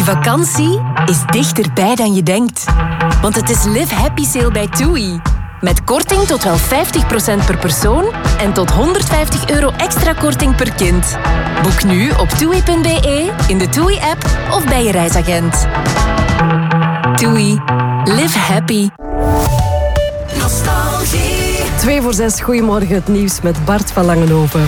Je vakantie is dichterbij dan je denkt. Want het is Live Happy Sale bij TUI. Met korting tot wel 50% per persoon en tot €150 extra korting per kind. Boek nu op TUI.be, in de TUI-app of bij je reisagent. TUI. Live happy. Nostalgie. 5:02, goedemorgen, het nieuws met Bart van Langenhoven.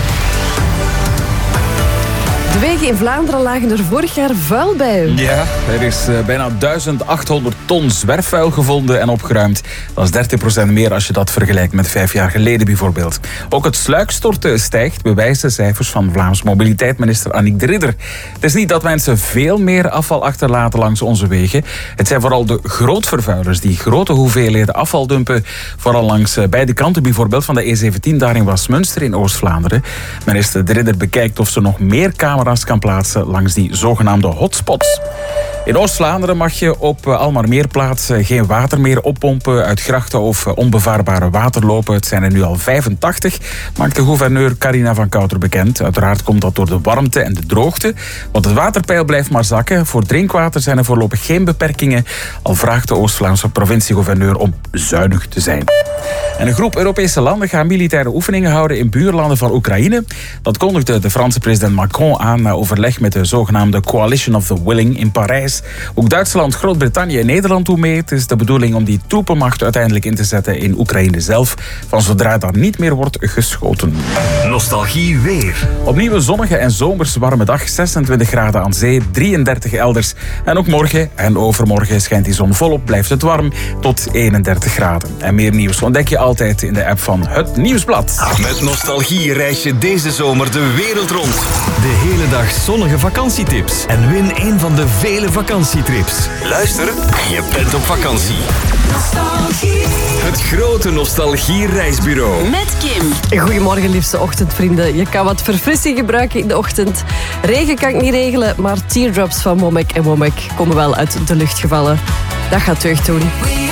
De wegen in Vlaanderen lagen er vorig jaar vuil bij. Ja, er is bijna 1800 ton zwerfvuil gevonden en opgeruimd. Dat is 30% meer als je dat vergelijkt met 5 jaar geleden bijvoorbeeld. Ook het sluikstorten stijgt, bewijzen cijfers van Vlaams mobiliteitsminister Annick de Ridder. Het is niet dat mensen veel meer afval achterlaten langs onze wegen. Het zijn vooral de grootvervuilers die grote hoeveelheden afval dumpen. Vooral langs beide kanten bijvoorbeeld van de E17 daar in Westmunster in Oost-Vlaanderen. Minister de Ridder bekijkt of ze nog meer camera's kan plaatsen langs die zogenaamde hotspots. In Oost-Vlaanderen mag je op al maar meer plaatsen geen water meer oppompen uit grachten of onbevaarbare waterlopen. Het zijn er nu al 85, maakt de gouverneur Carina van Kouter bekend. Uiteraard komt dat door de warmte en de droogte, want het waterpeil blijft maar zakken. Voor drinkwater zijn er voorlopig geen beperkingen, al vraagt de Oost-Vlaamse provinciegouverneur om zuinig te zijn. En een groep Europese landen gaan militaire oefeningen houden in buurlanden van Oekraïne. Dat kondigde de Franse president Macron aan na overleg met de zogenaamde Coalition of the Willing in Parijs. Ook Duitsland, Groot-Brittannië en Nederland doen mee. Het is de bedoeling om die troepenmacht uiteindelijk in te zetten in Oekraïne zelf, van zodra daar niet meer wordt geschoten. Nostalgie weer. Opnieuw een zonnige en zomers warme dag, 26 graden aan zee, 33 elders. En ook morgen en overmorgen schijnt die zon volop, blijft het warm tot 31 graden. En meer nieuws ontdek je altijd in de app van Het Nieuwsblad. Met Nostalgie reis je deze zomer de wereld rond. De hele dag zonnige vakantietips. En win een van de vele vakantietrips. Luister en je bent op vakantie. Nostalgie. Het grote Nostalgie-reisbureau. Met Kim. Goedemorgen, liefste ochtendvrienden. Je kan wat verfrissing gebruiken in de ochtend. Regen kan ik niet regelen, maar teardrops van Womack & Womack komen wel uit de lucht gevallen. Dat gaat deugd doen.